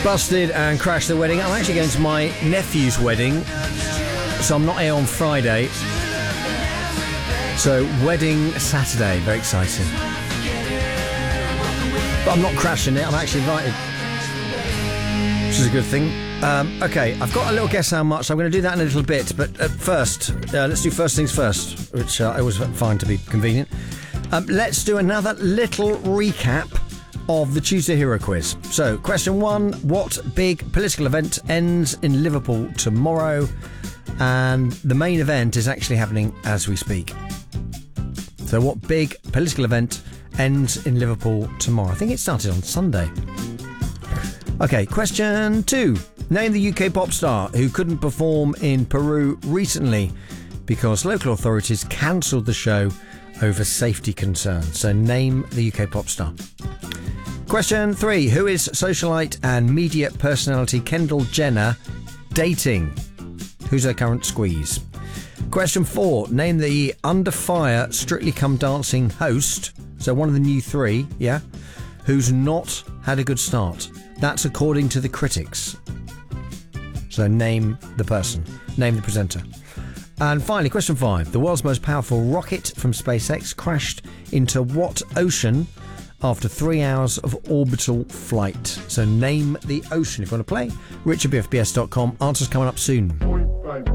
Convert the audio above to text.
Busted and Crash the Wedding. I'm actually going to my nephew's wedding, so I'm not here on Friday. So, wedding Saturday. Very exciting. But I'm not crashing it. I'm actually invited, which is a good thing. Okay, I've got a little guess how much. I'm going to do that in a little bit. But first, let's do first things first, which I always find to be convenient. Let's do another little recap of the Tuesday Hero Quiz. So, question 1, what big political event ends in Liverpool tomorrow? And the main event is actually happening as we speak. So, what big political event ends in Liverpool tomorrow? I think it started on Sunday. Okay, question 2. Name the UK pop star who couldn't perform in Peru recently because local authorities cancelled the show over safety concerns. So, name the UK pop star. Question 3. Who is socialite and media personality Kendall Jenner dating? Who's her current squeeze? Question 4. Name the Under Fire Strictly Come Dancing host, so one of the new 3, yeah, who's not had a good start. That's according to the critics. So name the person. Name the presenter. And finally, question 5. The world's most powerful rocket from SpaceX crashed into what ocean after 3 hours of orbital flight? So name the ocean. If you want to play, richardbfbs.com. Answers coming up soon.